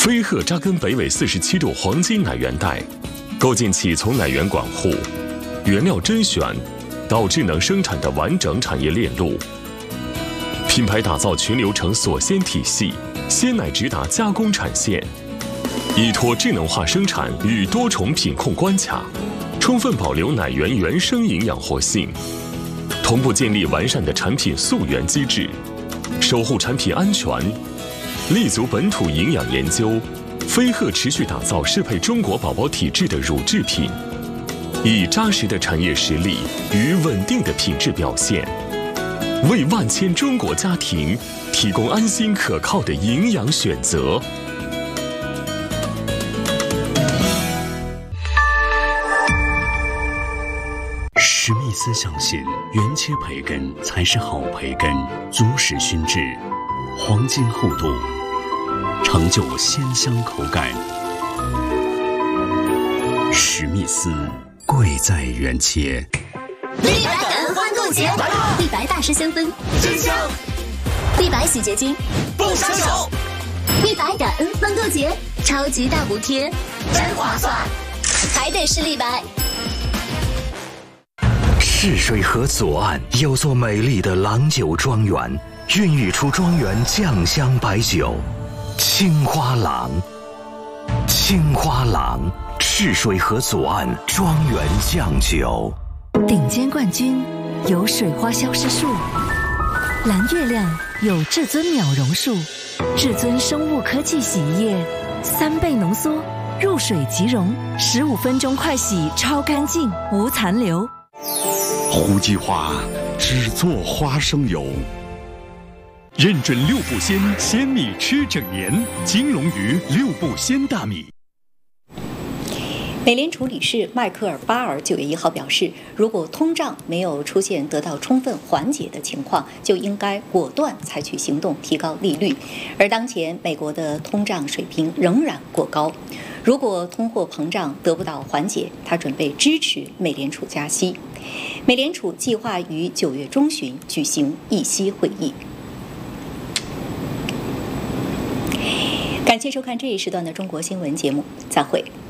飞鹤扎根北纬47度黄金奶源带，构建起从奶源管护、原料甄选到智能生产的完整产业链路。品牌打造全流程锁鲜体系，鲜奶直达加工产线，依托智能化生产与多重品控关卡，充分保留奶源原生营养活性，同步建立完善的产品溯源机制，守护产品安全，立足本土营养研究。飞鹤持续打造适配中国宝宝体质的乳制品，以扎实的产业实力与稳定的品质表现，为万千中国家庭提供安心可靠的营养选择。 史密斯相信，原切培根才是好培根，足使熏制，黄金厚度，成就鲜香口感。史密斯，贵在原切。 立白感恩欢购节，立白大师香氛真香，立白洗洁精不杀手，立白感恩欢购节，超级大补贴，真划算，还得是立白。 泗水河左岸有座美丽的郎酒庄园，孕育出庄园酱香白酒青花郎。青花郎，泗水河左岸庄园酱酒。 顶尖冠军有水花消失术，蓝月亮有至尊秒溶术，至尊生物科技洗衣液3倍浓缩，入水即溶，15分钟快洗超干净，无残留。 胡记花只做花生油，认准6步鲜，鲜米吃整年。金龙鱼6步鲜大米。 美联储理事迈克尔·巴尔9月1号表示，如果通胀没有出现得到充分缓解的情况，就应该果断采取行动提高利率。而当前美国的通胀水平仍然过高，如果通货膨胀得不到缓解，他准备支持美联储加息。美联储计划于9月中旬举行议息会议。感谢收看这一时段的中国新闻节目，再会。